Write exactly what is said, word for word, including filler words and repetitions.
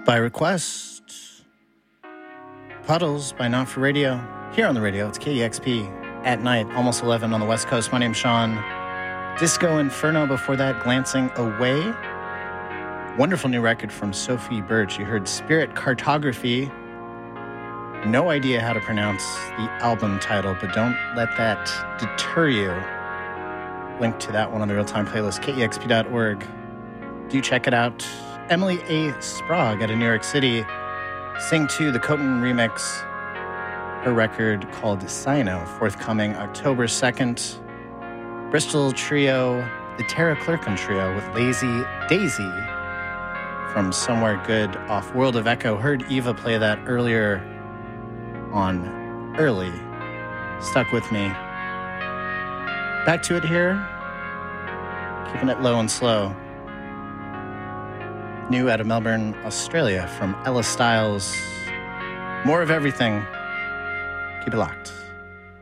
By request, Puddles by Not For Radio. Here on the radio, it's K E X P at night, almost eleven on the West Coast. My name's Sean. Disco Inferno before that, Glancing Away. Wonderful new record from Sophie Birch. You heard Spirit Cartography. No idea how to pronounce the album title, but don't let that deter you. Link to that one on the real-time playlist, K E X P dot org. Do check it out. Emily A. Sprague out of New York City. Sing to the Coton remix. Her record called Sino, forthcoming October second. Bristol trio, the Tara Clerkham trio with Lazy Daisy from Somewhere Good off World of Echo. Heard Eva play that earlier on Early. Stuck with me. Back to it here. Keeping it low and slow. New out of Melbourne, Australia from Ella Styles. More of everything. Keep it locked.